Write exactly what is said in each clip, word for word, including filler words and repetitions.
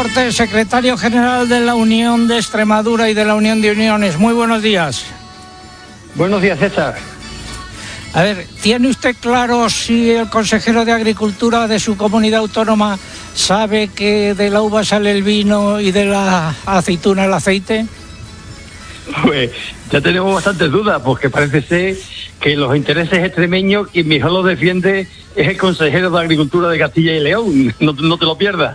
Cortés, secretario general de la Unión de Extremadura y de la Unión de Uniones. Muy buenos días. Buenos días, César. A ver, ¿tiene usted claro si el consejero de Agricultura de su comunidad autónoma sabe que de la uva sale el vino y de la aceituna el aceite? Pues ya tenemos bastantes dudas, porque parece ser que los intereses extremeños quien mejor los defiende es el consejero de Agricultura de Castilla y León. No, no te lo pierdas.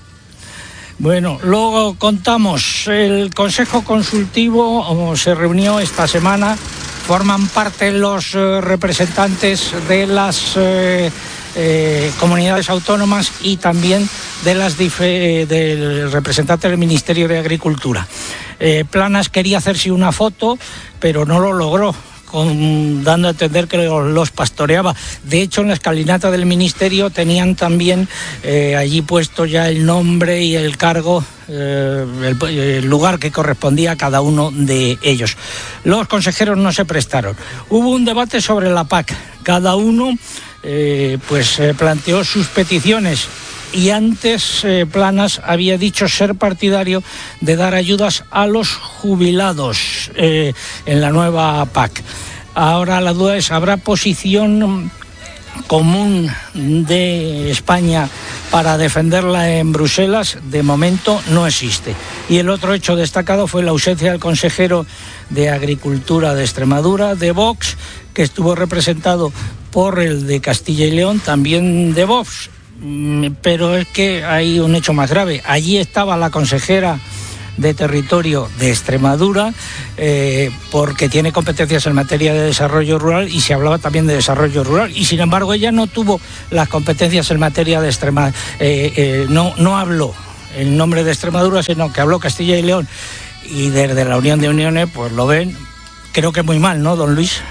Bueno, luego contamos, el Consejo Consultivo se reunió esta semana, forman parte los eh, representantes de las eh, eh, comunidades autónomas y también de las dife- del representante del Ministerio de Agricultura. Eh, Planas quería hacerse una foto, pero no lo logró, Con, dando a entender que los, los pastoreaba. De hecho, en la escalinata del ministerio tenían también eh, allí puesto ya el nombre y el cargo, eh, el, el lugar que correspondía a cada uno de ellos. Los consejeros no se prestaron. Hubo un debate sobre la P A C. Cada uno eh, pues eh, planteó sus peticiones. Y antes eh, Planas había dicho ser partidario de dar ayudas a los jubilados eh, en la nueva P A C. Ahora la duda es, ¿habrá posición común de España para defenderla en Bruselas? De momento no existe. Y el otro hecho destacado fue la ausencia del consejero de Agricultura de Extremadura, de Vox, que estuvo representado por el de Castilla y León, también de Vox. Pero es que hay un hecho más grave. Allí estaba la consejera de Territorio de Extremadura, eh, porque tiene competencias en materia de desarrollo rural y se hablaba también de desarrollo rural, y sin embargo ella no tuvo las competencias en materia de Extremadura, eh, eh, no, no habló en nombre de Extremadura, sino que habló Castilla y León, y desde la Unión de Uniones pues lo ven, creo que muy mal, ¿no, don Luis?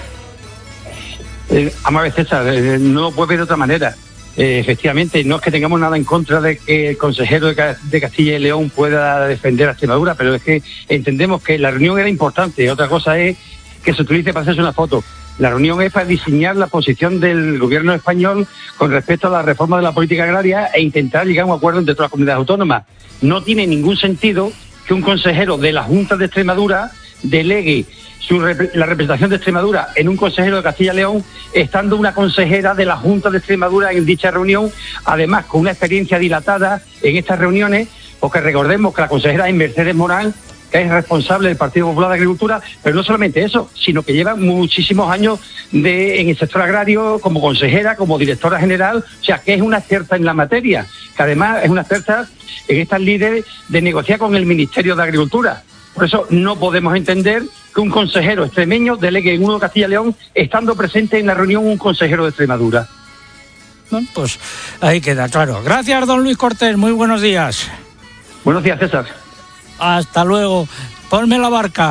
Eh, a ver, César, eh, no lo puede ver de otra manera. Eh, efectivamente, no es que tengamos nada en contra de que el consejero de, Ca- de Castilla y León pueda defender a Extremadura, pero es que entendemos que la reunión era importante. Otra cosa es que se utilice para hacerse una foto. La reunión es para diseñar la posición del gobierno español con respecto a la reforma de la política agraria e intentar llegar a un acuerdo entre todas las comunidades autónomas. No tiene ningún sentido que un consejero de la Junta de Extremadura delegue su rep- la representación de Extremadura en un consejero de Castilla y León, estando una consejera de la Junta de Extremadura en dicha reunión, además con una experiencia dilatada en estas reuniones, porque recordemos que la consejera es Mercedes Morán, que es responsable del Partido Popular de Agricultura, pero no solamente eso, sino que lleva muchísimos años de, en el sector agrario como consejera, como directora general, o sea, que es una experta en la materia, que además es una experta en estas líderes de negociar con el Ministerio de Agricultura. Por eso no podemos entender que un consejero extremeño delegue en uno de Castilla y León, estando presente en la reunión un consejero de Extremadura. Bueno, pues ahí queda claro. Gracias, don Luis Cortés, muy buenos días. Buenos días, César. Hasta luego. Ponme la barca.